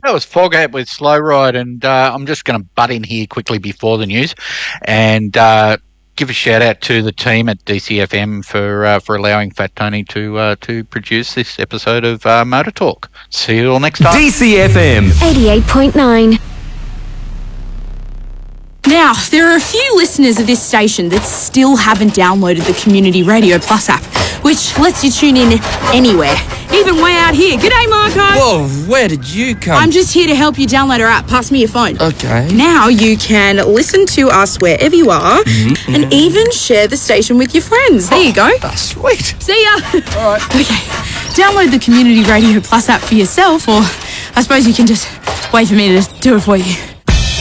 That was Foghat with Slow Ride, and I'm just going to butt in here quickly before the news and give a shout out to the team at DCFM for allowing Fat Tony to produce this episode of Motor Talk. See you all next time. DCFM 88.9. Now, there are a few listeners of this station that still haven't downloaded the Community Radio Plus app, which lets you tune in anywhere, even way out here. G'day, Marco. Whoa, where did you come? I'm just here to help you download our app. Pass me your phone. Okay. Now you can listen to us wherever you are and even share the station with your friends. There you go. That's sweet. See ya. All right. Okay, download the Community Radio Plus app for yourself, or I suppose you can just wait for me to do it for you.